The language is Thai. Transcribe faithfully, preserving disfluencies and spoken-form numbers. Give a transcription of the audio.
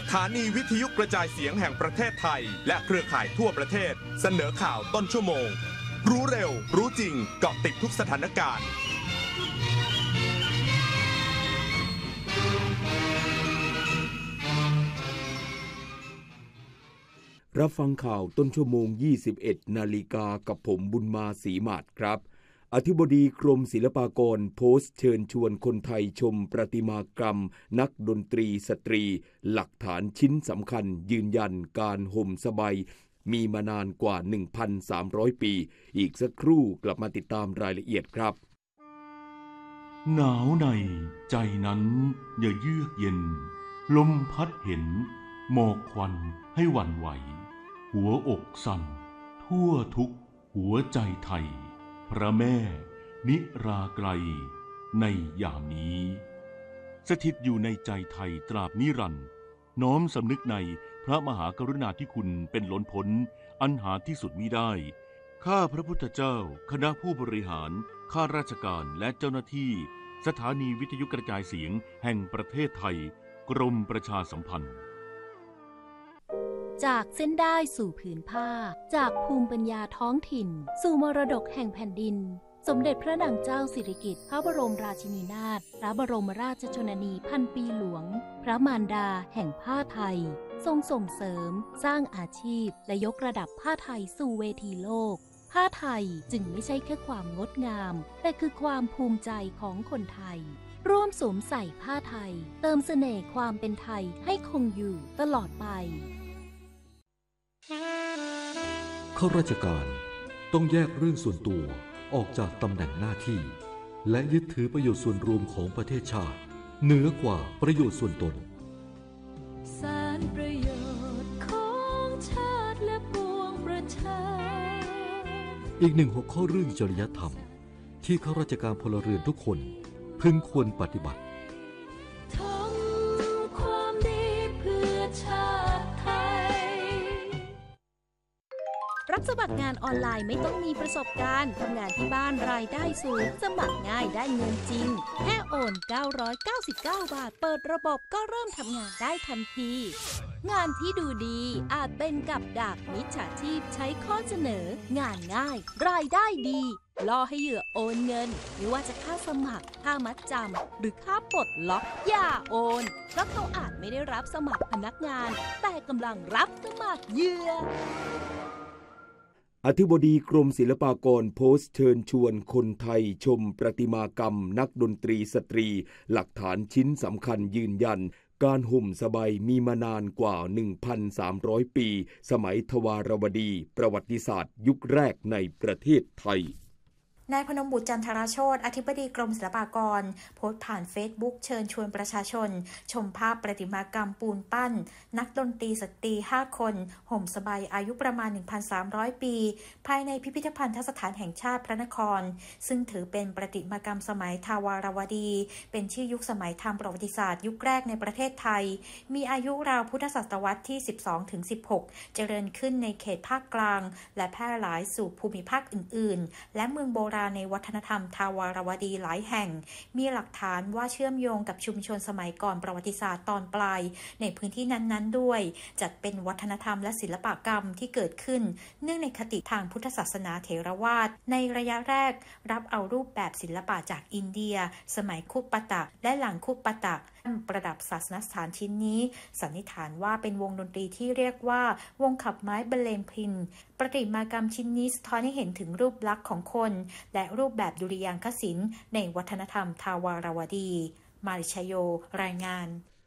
ถานีวิทยุกระจายเสียงแห่งประเทศไทยและเครือข่ายทั่วประเทศเสนอข่าวต้นชั่วโมงรู้เร็วรู้จริงเกาะติดทุกสถานการณ์รับฟังข่าวต้นชั่วโมง ยี่สิบเอ็ด นาฬิกากับผมบุญมาศรีมาศครับอธิบดีกรมศิลปากรโพสต์เชิญชวนคนไทยชมประติมากรรมนักดนตรีสตรีหลักฐานชิ้นสำคัญยืนยันการห่มสบายมีมานานกว่า หนึ่งพันสามร้อย ปีอีกสักครู่กลับมาติดตามรายละเอียดครับหนาวในใจนั้นอย่าเยือกเย็นลมพัดเห็นหมอกควันให้หวั่นไหวหัวอกสั่นทั่วทุกหัวใจไทยพระแม่นิราไกลในยามนี้สถิตอยู่ในใจไทยตราบนิรันดร์น้อมสำนึกในพระมหากรุณาธิคุณเป็นล้นพ้นอันหาที่สุดมิได้ข้าพระพุทธเจ้าคณะผู้บริหารข้าราชการและเจ้าหน้าที่สถานีวิทยุกระจายเสียงแห่งประเทศไทยกรมประชาสัมพันธ์จากเส้นได้สู่ผืนผ้าจากภูมิปัญญาท้องถิ่นสู่มรดกแห่งแผ่นดินสมเด็จพระนางเจ้าสิริกิติ์พระบรมราชินีนาถพระบรมราชชนนีพันปีหลวงพระมารดาแห่งผ้าไทยทรงส่งเสริมสร้างอาชีพและยกระดับผ้าไทยสู่เวทีโลกผ้าไทยจึงไม่ใช่แค่ความงดงามแต่คือความภูมิใจของคนไทยร่วมสวมใส่ผ้าไทยเติมเสน่ห์ความเป็นไทยให้คงอยู่ตลอดไปข้าราชการต้องแยกเรื่องส่วนตัวออกจากตำแหน่งหน้าที่และยึดถือประโยชน์ส่วนรวมของประเทศชาติเหนือกว่าประโยชน์ส่วนตนสารประโยชน์ของชาติและปวงประชาอีกหนึ่งหัวข้อเรื่องจริยธรรมที่ข้าราชการพลเรือนทุกคนพึงควรปฏิบัติทำความดีเพื่อชาติไทยรับสมัครงานออนไลน์ไม่ต้องมีประสบการณ์ทำงานที่บ้านรายได้สูงสมัครง่ายได้เงินจริงแค่โอนเก้าร้อยเก้าสิบเก้าบาทเปิดระบบก็เริ่มทำงานได้ทันทีงานที่ดูดีอาจเป็นกับดักมิจฉาชีพใช้ข้อเสนองานง่ายรายได้ดีล่อให้เหยื่อโอนเงินไม่ว่าจะค่าสมัครค่ามัดจำหรือค่าปลดล็อกอย่าโอนเพราะเขาอาจไม่ได้รับสมัครพนักงานแต่กำลังรับสมัครเหยื่ออธิบดีกรมศิลปากรโพสต์เชิญชวนคนไทยชมประติมากรรมนักดนตรีสตรีหลักฐานชิ้นสำคัญยืนยันการห่มสบายมีมานานกว่า หนึ่งพันสามร้อย ปีสมัยทวารวดีประวัติศาสตร์ยุคแรกในประเทศไทยนายพนมบุตรจันทรโชติอธิบดีกรมศิลปากรโพสต์ผ่านเฟซบุ๊กเชิญชวนประชาชนชมภาพประติมากรรมปูนปั้นนักดนตรีสตรีห้าคนห่มสบายอายุประมาณ หนึ่งพันสามร้อย ปีภายในพิพิธภัณฑสถานแห่งชาติพระนครซึ่งถือเป็นประติมากรรมสมัยทวารวดีเป็นชื่อยุคสมัยทางประวัติศาสตร์ยุคแรกในประเทศไทยมีอายุราวพุทธศตวรรษที่ สิบสองถึงสิบหก เจริญขึ้นในเขตภาคกลางและแพร่หลายสู่ภูมิภาคอื่นๆและเมืองโบราณในวัฒนธรรมทวารวดีหลายแห่งมีหลักฐานว่าเชื่อมโยงกับชุมชนสมัยก่อนประวัติศาสตร์ตอนปลายในพื้นที่นั้นๆด้วยจัดเป็นวัฒนธรรมและศิลปกรรมที่เกิดขึ้นเนื่องในคติทางพุทธศาสนาเถรวาทในระยะแรกรับเอารูปแบบศิลปะจากอินเดียสมัยคุปปตะและหลังคุปปตะประดับศาสนสถานชิ้นนี้สันนิษฐานว่าเป็นวงดนตรีที่เรียกว่าวงขับไม้บรรเลงพิณประติมากรรมชิ้นนี้สะท้อนให้เห็นถึงรูปลักษณ์ของคนและรูปแบบดุริยางคศิลป์ในวัฒนธรรมทวารวดีมาริชโยรายงาน